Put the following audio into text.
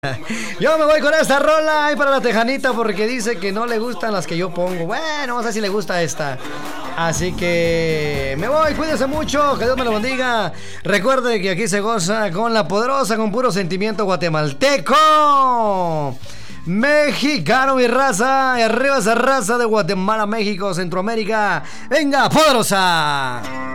Yo me voy con esta rola ahí para la tejanita porque dice que no le gustan las que yo pongo. Bueno, vamos a ver si le gusta esta. Así que me voy, cuídese mucho, que Dios me lo bendiga. Recuerde que aquí se goza con la poderosa, con puro sentimiento guatemalteco. Mexicano, mi raza, y arriba esa raza de Guatemala, México, Centroamérica. Venga, poderosa.